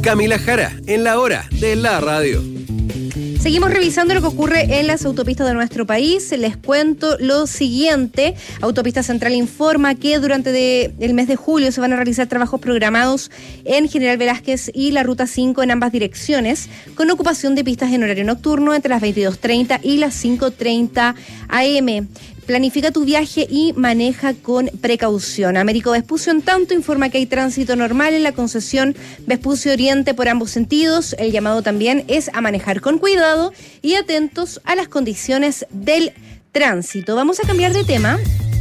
Camila Jara, en la hora de la radio. Seguimos revisando lo que ocurre en las autopistas de nuestro país. Les cuento lo siguiente. Autopista Central informa que durante el mes de julio se van a realizar trabajos programados en General Velázquez y la Ruta 5 en ambas direcciones, con ocupación de pistas en horario nocturno entre las 22:30 y las 5:30 am. Planifica tu viaje y maneja con precaución. Américo Vespucio, en tanto, informa que hay tránsito normal en la concesión Vespucio Oriente por ambos sentidos. El llamado también es a manejar con cuidado y atentos a las condiciones del tránsito. Vamos a cambiar de tema.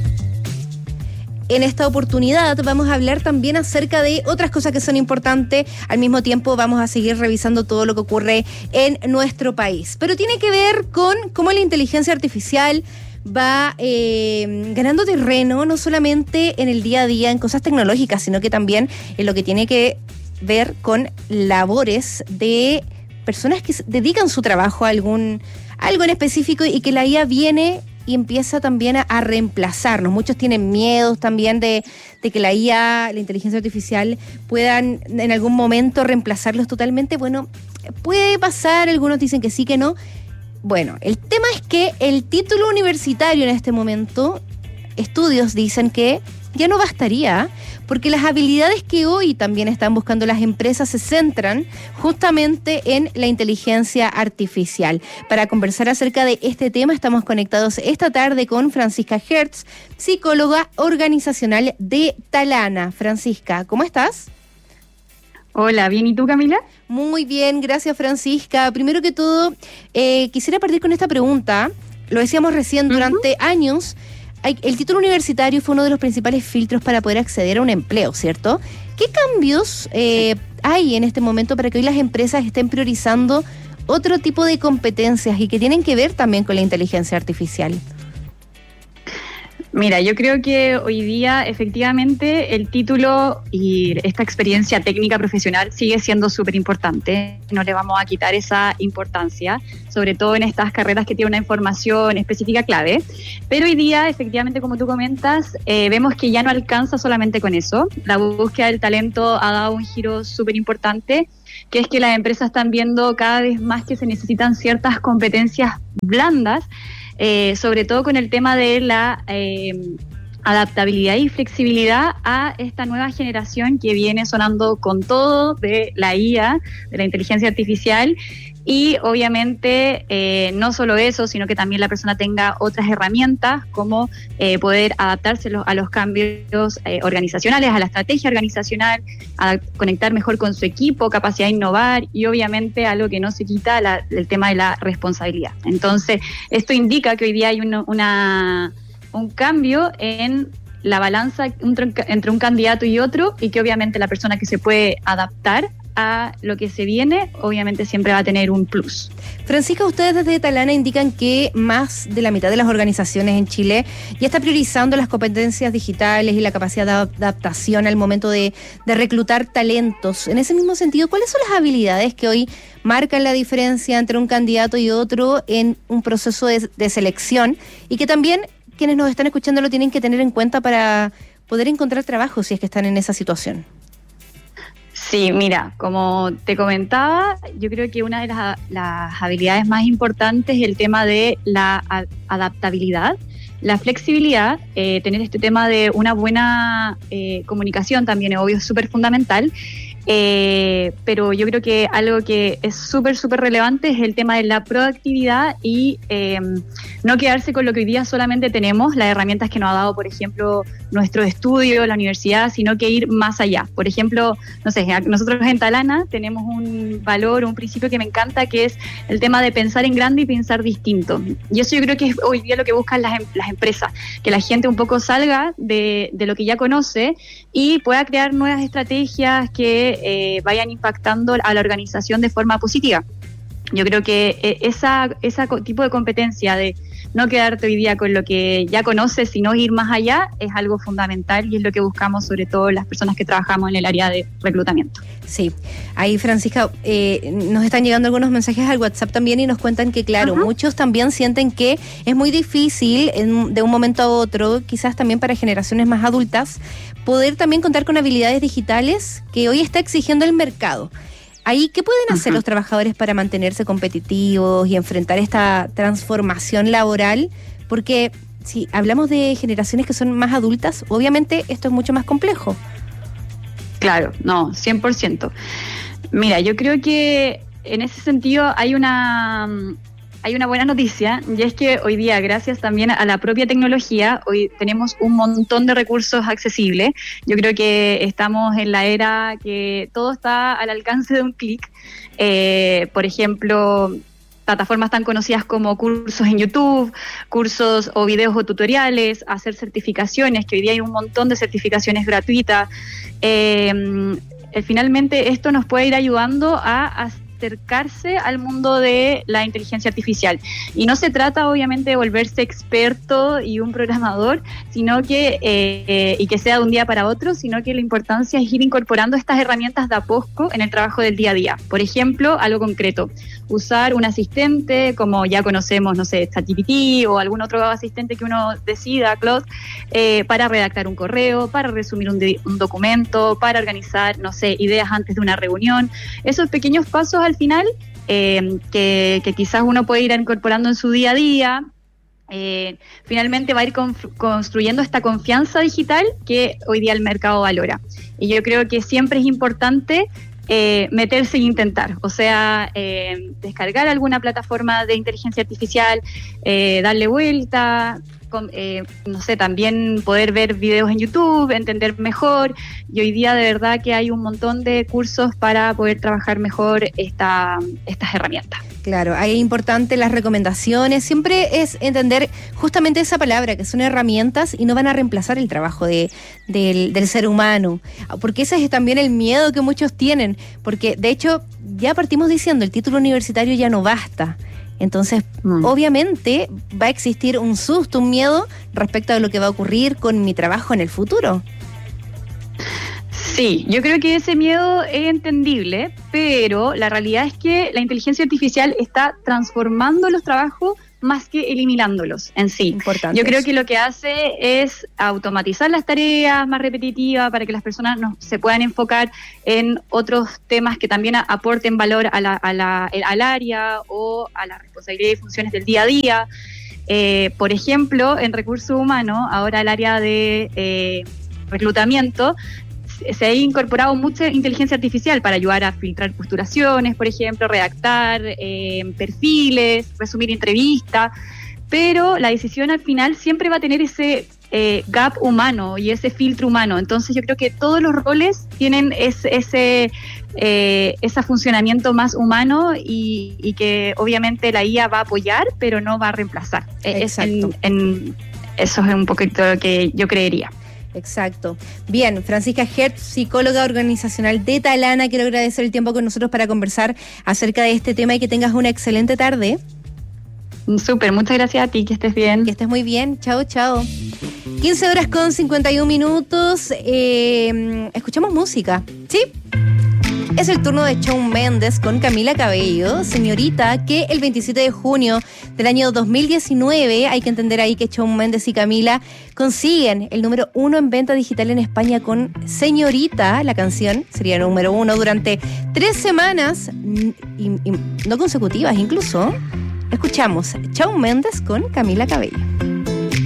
En esta oportunidad vamos a hablar también acerca de otras cosas que son importantes. Al mismo tiempo vamos a seguir revisando todo lo que ocurre en nuestro país. Pero tiene que ver con cómo la inteligencia artificial va ganando terreno, no solamente en el día a día, en cosas tecnológicas, sino que también en lo que tiene que ver con labores de personas que dedican su trabajo a algo en específico y que la IA viene y empieza también a reemplazarnos. Muchos tienen miedos también de que la IA, la inteligencia artificial, puedan en algún momento reemplazarlos totalmente. Bueno, puede pasar, algunos dicen que sí, que no. Bueno, el tema es que el título universitario en este momento, estudios dicen que ya no bastaría, porque las habilidades que hoy también están buscando las empresas se centran justamente en la inteligencia artificial. Para conversar acerca de este tema estamos conectados esta tarde con Francisca Hertz, psicóloga organizacional de Talana. Francisca, ¿cómo estás? Hola, ¿bien? ¿Y tú, Camila? Muy bien, gracias, Francisca. Primero que todo, quisiera partir con esta pregunta. Lo decíamos recién, durante años, el título universitario fue uno de los principales filtros para poder acceder a un empleo, ¿cierto? ¿Qué cambios hay en este momento para que hoy las empresas estén priorizando otro tipo de competencias y que tienen que ver también con la inteligencia artificial? Mira, yo creo que hoy día efectivamente el título y esta experiencia técnica profesional sigue siendo súper importante. No le vamos a quitar esa importancia, sobre todo en estas carreras que tienen una información específica clave. Pero hoy día, efectivamente, como tú comentas, vemos que ya no alcanza solamente con eso. La búsqueda del talento ha dado un giro súper importante, que es que las empresas están viendo cada vez más que se necesitan ciertas competencias blandas, sobre todo con el tema de la adaptabilidad y flexibilidad a esta nueva generación que viene sonando con todo de la IA, de la inteligencia artificial. Y obviamente no solo eso, sino que también la persona tenga otras herramientas como poder adaptarse a los cambios organizacionales, a la estrategia organizacional, a conectar mejor con su equipo, capacidad de innovar y obviamente algo que no se quita, el tema de la responsabilidad. Entonces, esto indica que hoy día hay un cambio en la balanza entre un candidato y otro, y que obviamente la persona que se puede adaptar a lo que se viene, obviamente siempre va a tener un plus. Francisca, ustedes desde Talana indican que más de la mitad de las organizaciones en Chile ya está priorizando las competencias digitales y la capacidad de adaptación al momento de reclutar talentos. En ese mismo sentido, ¿cuáles son las habilidades que hoy marcan la diferencia entre un candidato y otro en un proceso de selección, y que también quienes nos están escuchando lo tienen que tener en cuenta para poder encontrar trabajo si es que están en esa situación? Sí, mira, como te comentaba, yo creo que una de las habilidades más importantes es el tema de la adaptabilidad, la flexibilidad, tener este tema de una buena comunicación también, obvio, es súper fundamental. Pero yo creo que algo que es súper relevante es el tema de la proactividad y no quedarse con lo que hoy día solamente tenemos, las herramientas que nos ha dado, por ejemplo, nuestro estudio, la universidad, sino que ir más allá. Por ejemplo, no sé, nosotros en Talana tenemos un valor, un principio que me encanta, que es el tema de pensar en grande y pensar distinto. Y eso yo creo que es hoy día lo que buscan las empresas, que la gente un poco salga de lo que ya conoce y pueda crear nuevas estrategias que vayan impactando a la organización de forma positiva. Yo creo que ese tipo de competencia de no quedarte hoy día con lo que ya conoces, sino ir más allá, es algo fundamental y es lo que buscamos, sobre todo las personas que trabajamos en el área de reclutamiento. Sí, ahí Francisca, nos están llegando algunos mensajes al WhatsApp también y nos cuentan que claro, muchos también sienten que es muy difícil de un momento a otro, quizás también para generaciones más adultas, poder también contar con habilidades digitales que hoy está exigiendo el mercado. Ahí, ¿qué pueden hacer los trabajadores para mantenerse competitivos y enfrentar esta transformación laboral? Porque si hablamos de generaciones que son más adultas, obviamente esto es mucho más complejo. Claro, no, 100%. Mira, yo creo que en ese sentido hay una buena noticia, y es que hoy día, gracias también a la propia tecnología, hoy tenemos un montón de recursos accesibles. Yo creo que estamos en la era que todo está al alcance de un clic. Por ejemplo, plataformas tan conocidas como cursos en YouTube, cursos o videos o tutoriales, hacer certificaciones, que hoy día hay un montón de certificaciones gratuitas. Finalmente esto nos puede ir ayudando a acercarse al mundo de la inteligencia artificial. Y no se trata obviamente de volverse experto y un programador, sino que y que sea de un día para otro, sino que la importancia es ir incorporando estas herramientas de a poco en el trabajo del día a día. Por ejemplo, algo concreto, usar un asistente como ya conocemos, no sé, ChatGPT o algún otro asistente que uno decida, Claude, para redactar un correo, para resumir un documento, para organizar, no sé, ideas antes de una reunión. Esos pequeños pasos al final que quizás uno puede ir incorporando en su día a día, finalmente va a ir construyendo esta confianza digital que hoy día el mercado valora. Y yo creo que siempre es importante meterse e intentar, o sea, descargar alguna plataforma de inteligencia artificial, darle vuelta, no sé, también poder ver videos en YouTube, entender mejor, y hoy día de verdad que hay un montón de cursos para poder trabajar mejor estas herramientas. Claro, ahí es importante las recomendaciones, siempre es entender justamente esa palabra, que son herramientas y no van a reemplazar el trabajo del ser humano, porque ese es también el miedo que muchos tienen, porque de hecho ya partimos diciendo, el título universitario ya no basta. Entonces, obviamente, va a existir un susto, un miedo respecto a lo que va a ocurrir con mi trabajo en el futuro. Sí, yo creo que ese miedo es entendible, pero la realidad es que la inteligencia artificial está transformando los trabajos más que eliminándolos en sí. Importante. Yo creo que lo que hace es automatizar las tareas más repetitivas para que las personas se puedan enfocar en otros temas que también aporten valor al área o a la responsabilidad y funciones del día a día. Por ejemplo, en recursos humanos, ahora el área de reclutamiento, se ha incorporado mucha inteligencia artificial para ayudar a filtrar postulaciones, por ejemplo, redactar perfiles, resumir entrevistas, pero la decisión al final siempre va a tener ese gap humano y ese filtro humano. Entonces yo creo que todos los roles tienen ese funcionamiento más humano y que obviamente la IA va a apoyar, pero no va a reemplazar. Exacto. Eso es un poquito lo que yo creería. Exacto. Bien, Francisca Hertz, psicóloga organizacional de Talana, quiero agradecer el tiempo con nosotros para conversar acerca de este tema y que tengas una excelente tarde. Súper, muchas gracias a ti, que estés bien. Que estés muy bien, chao, chao. 15 horas con 51 minutos, escuchamos música, ¿sí? Es el turno de Shawn Mendes con Camila Cabello, Señorita, que el 27 de junio del año 2019, hay que entender ahí que Shawn Mendes y Camila consiguen el número 1 en venta digital en España con Señorita, la canción sería el número 1 durante 3 semanas, y no consecutivas incluso. Escuchamos Shawn Mendes con Camila Cabello.